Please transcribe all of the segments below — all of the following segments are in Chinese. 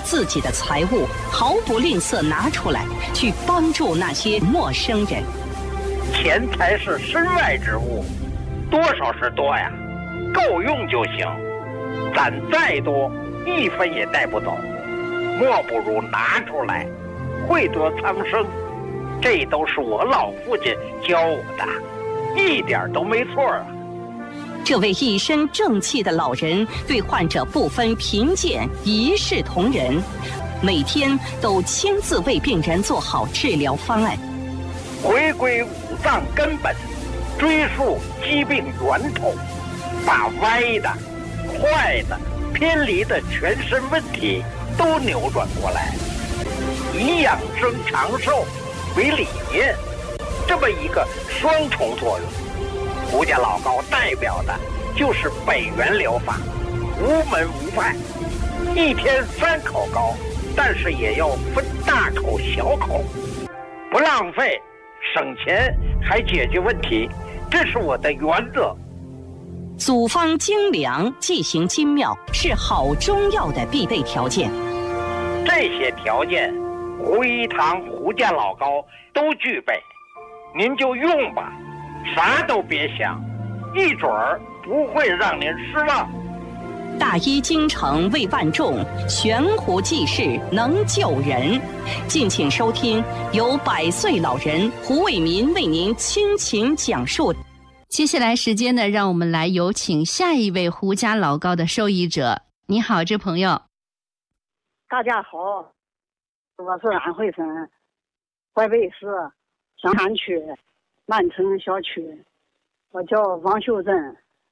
自己的财物毫不吝啬拿出来，去帮助那些陌生人。 钱财是身外之物，多少是多呀，够用就行。攒再多，一分也带不走，莫不如拿出来，惠得苍生。这都是我老父亲教我的，一点都没错啊。 这位一身正气的老人对患者不分贫贱，一视同仁，每天都亲自为病人做好治疗方案， 回归五脏根本，追溯疾病源头，把歪的、坏的、偏离的全身问题都扭转过来，以养生长寿为理念，这么一个双重作用。胡家老高代表的就是北元疗法，无门无派，一天3口膏，但是也要分大口小口，不浪费，省钱还解决问题，这是我的原则。 组方精良，剂行精妙，是好中药的必备条件。 这些条件，胡一堂、胡家老高都具备，您就用吧，啥都别想，一准儿不会让您失望。 大医精诚为万众，悬壶济世能救人。敬请收听由100岁老人胡卫民为您倾情讲述。 接下来时间呢，让我们来有请下一位胡家老高的受益者。你好，这朋友。 大家好，我是安徽省淮北市湘潭区南城小区，我叫王秀珍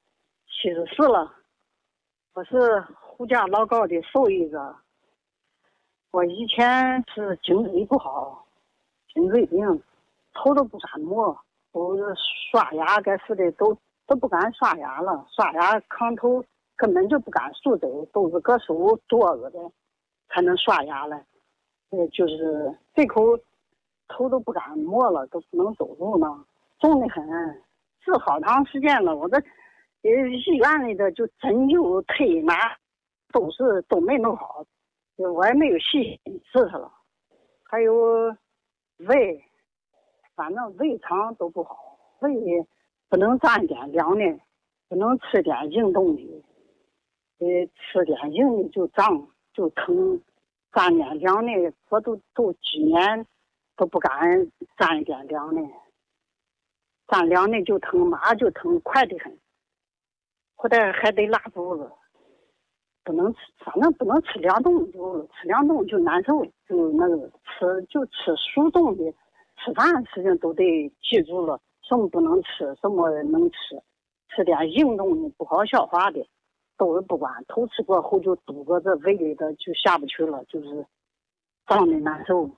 ，74了，我是胡家老高的受益者。我以前是颈椎不好，颈椎病，头都不敢摸，都刷牙该是的都不敢刷牙了，刷牙炕头根本就不敢竖走，都是搁手剁着的才能刷牙了。就是这口头都不敢摸了，都不能走路呢，重得很，治好长时间了。我这医院里的就针灸推拿都没弄好，我也没有细心治它了。还有胃，反正胃肠都不好，胃不能沾点凉的，不能吃点硬东西，吃点硬的就胀就疼，沾点凉的我都几年都不敢沾一点凉的，沾凉的就疼，马上就疼，快得很，后来还得拉肚子，不能吃，反正不能吃凉东西，吃凉东西就难受，就那个吃熟东西，吃饭事情都得记住了，什么不能吃，什么能吃，吃点硬东西不好消化的都是不管，头吃过后就堵个这胃里的就下不去了，就是胀的难受。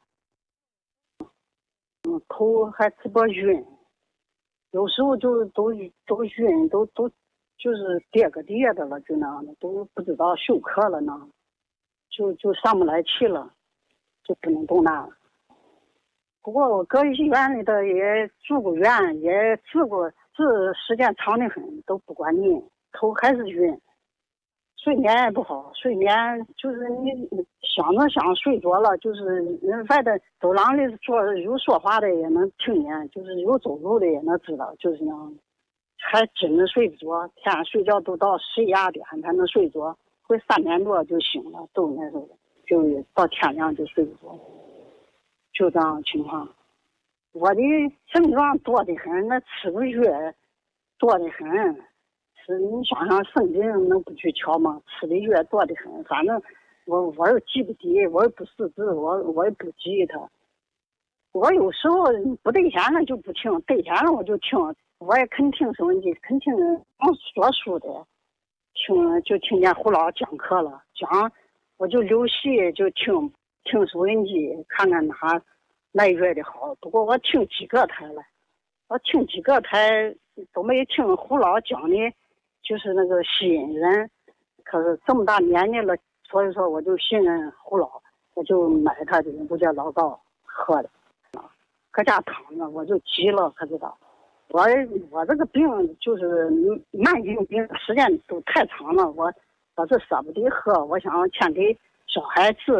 头还这么晕，有时候就都晕，都就是跌个跌的了，就那样的，都不知道休克了呢，就上不来气了，就不能动弹了。不过我搁医院里的也住过院，也治过，治时间长的很，都不管你，头还是晕，睡眠也不好，睡眠就是你想睡着了，就是人外的走廊里有说话的也能听见，就是有走路的也能知道，就是那样，还真的睡不着，天上睡觉都到11、12点才能睡着，会3点多就醒了，都那时候就到天亮就睡不着，就这样情况。我的症状多得很，那吃个药多得很，是你想想生病能不去瞧吗？吃的药多得很，反正我又记不得，我也不识字，我也不记它。我有时候不对闲了就不听，对闲了我就听，我也肯听收音机，肯听说书的，就听见胡老讲课了，讲我就留戏就听收音机，看看哪月的好。不过我听几个台了，我听几个台都没听胡老讲的，就是那个吸引人。可是这么大年纪了，所以说我就信任胡老，我就买他的胡家老高喝的，搁家躺着我就急了，可知道。我这个病就是慢性病，时间都太长了，我是舍不得喝，我想先给小孩治。